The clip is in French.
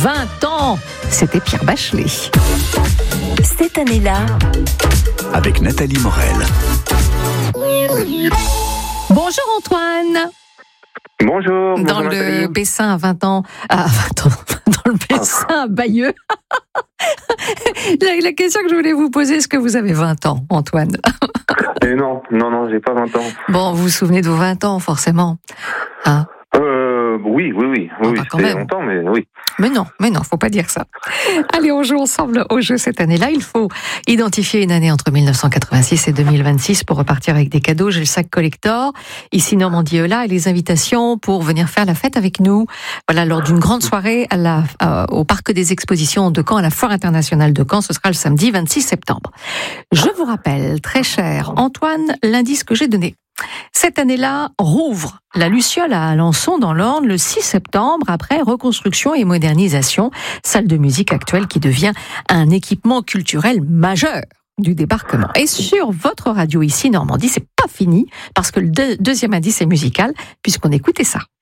20 ans. C'était Pierre Bachelet. Cette année-là, avec Nathalie Morel. Bonjour Antoine. Bonjour. Dans le Nathalie. Bessin à 20 ans. Ah, 20 ans. Dans le Bessin à Bayeux. La question que je voulais vous poser, est-ce que vous avez 20 ans, Antoine? Non, j'ai pas 20 ans. Bon, vous vous souvenez de vos 20 ans, forcément. Hein? Oui, quand c'était même. longtemps, mais oui. Mais non, faut pas dire ça. Allez, on joue ensemble au jeu cette année-là. Il faut identifier une année entre 1986 et 2026 pour repartir avec des cadeaux. J'ai le sac collector, ici Normandie Eula, et les invitations pour venir faire la fête avec nous. Voilà, lors d'une grande soirée au Parc des Expositions de Caen, à la Foire internationale de Caen. Ce sera le samedi 26 septembre. Je vous rappelle, très cher Antoine, l'indice que j'ai donné. Cette année-là rouvre la Luciole à Alençon dans l'Orne le 6 septembre après reconstruction et modernisation, salle de musique actuelle qui devient un équipement culturel majeur du débarquement. Et sur votre radio ici Normandie, c'est pas fini parce que le deuxième indice est musical puisqu'on écoutait ça.